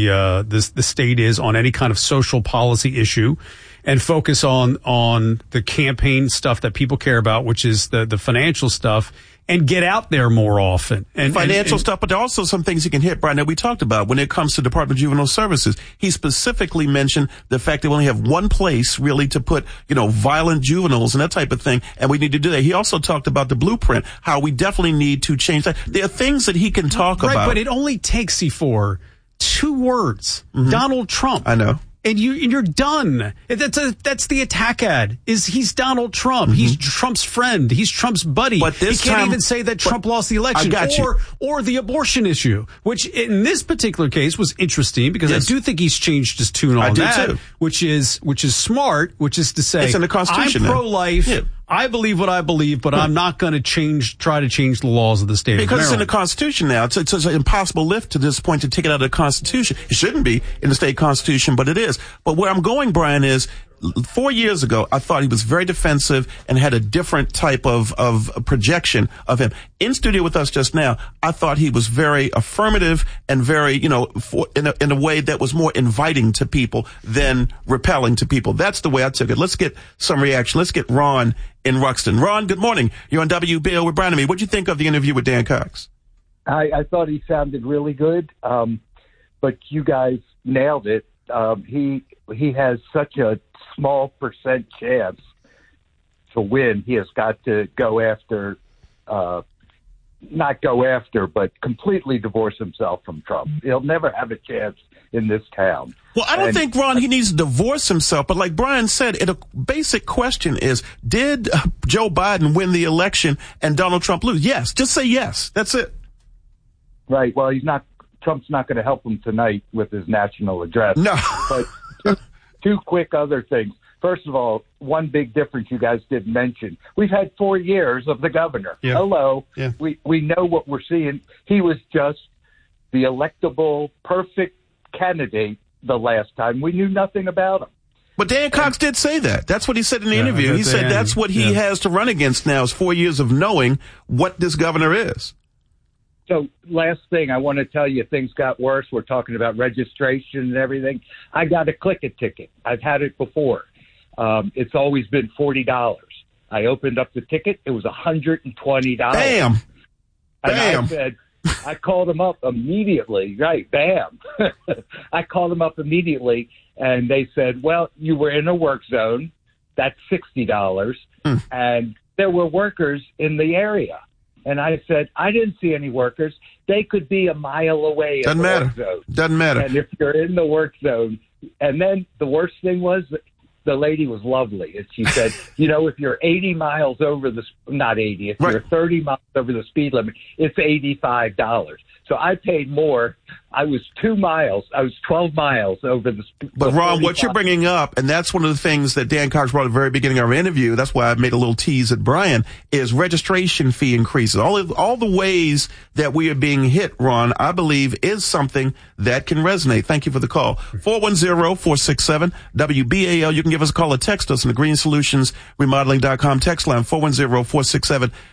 the state is on any kind of social policy issue, and focus on the campaign stuff that people care about, which is the financial stuff, and get out there more often. And financial stuff, but there are also some things he can hit, Brian, that we talked about when it comes to Department of Juvenile Services. He specifically mentioned the fact that we only have one place really to put, violent juveniles and that type of thing, and we need to do that. He also talked about the blueprint, how we definitely need to change that. There are things that he can talk about. Right, but it only takes, C4, 2 words. Donald Trump. I know. And you're done. That's the attack ad. He's Donald Trump. He's Trump's friend. He's Trump's buddy. But this he can't time, even say that Trump lost the election. Or the abortion issue, which in this particular case was interesting because I do think he's changed his tune on that, too. which is smart, which is to say, it's in the Constitution I'm pro-life. Yeah. I believe what I believe, but I'm not going to try to change the laws of the state of Maryland. Because it's in the Constitution now. It's an impossible lift to this point to take it out of the Constitution. It shouldn't be in the state Constitution, but it is. But where I'm going, Brian, is 4 years ago, I thought he was very defensive and had a different type of projection of him. In studio with us just now, I thought he was very affirmative and very, in a way that was more inviting to people than repelling to people. That's the way I took it. Let's get some reaction. Let's get Ron in Ruxton. Ron, good morning. You're on WBAL with Brian and me. What'd you think of the interview with Dan Cox? I thought he sounded really good, but you guys nailed it. He has such a small percent chance to win. He has got to go after, not go after, but completely divorce himself from Trump. He'll never have a chance in this town. Well, I don't think, Ron, he needs to divorce himself. But like Brian said, a basic question is, did Joe Biden win the election and Donald Trump lose? Yes. Just say yes. That's it. Right. Well, Trump's not going to help him tonight with his national address. No. But two quick other things. First of all, one big difference you guys didn't mention. We've had 4 years of the governor. Yeah. Hello. Yeah. We know what we're seeing. He was just the electable, perfect candidate the last time. We knew nothing about him. But Dan Cox did say that. That's what he said in the interview. He said that's what he has to run against now is 4 years of knowing what this governor is. So last thing, I want to tell you, things got worse. We're talking about registration and everything. I got a click-a ticket. I've had it before. It's always been $40. I opened up the ticket. It was $120. Bam. And I said, I called them up immediately. Right. Bam. I called them up immediately and they said, well, you were in a work zone. That's $60. And there were workers in the area. And I said, I didn't see any workers. They could be a mile away. Doesn't matter. Doesn't matter. And if you're in the work zone, and then the worst thing was the lady was lovely. And she said, you know, if you're 80 miles over not 80, if you're 30 miles over the speed limit, it's $85. So I paid more. I was 12 miles over the speed. But Ron, what you're bringing up, and that's one of the things that Dan Cox brought at the very beginning of our interview, that's why I made a little tease at Brian, is registration fee increases. All the ways that we are being hit, Ron, I believe is something that can resonate. Thank you for the call. 410-467-WBAL. You can give us a call or text us on the Green Solutions Remodeling.com text line, 410-467-WBAL.